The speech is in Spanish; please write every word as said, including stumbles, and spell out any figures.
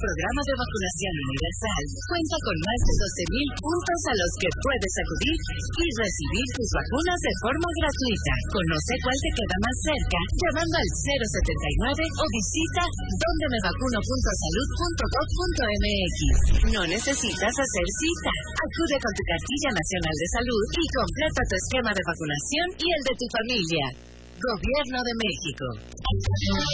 programa de vacunación universal cuenta con más de doce mil puntos a los que puedes acudir y recibir tus vacunas de forma gratuita. Conoce cuál te queda más cerca llamando al cero setenta y nueve o visita donde me vacuno punto salud punto gov punto mx. No necesitas hacer cita. Acude con tu cartilla nacional de salud y completa tu esquema de vacunación y el de tu familia. Gobierno de México.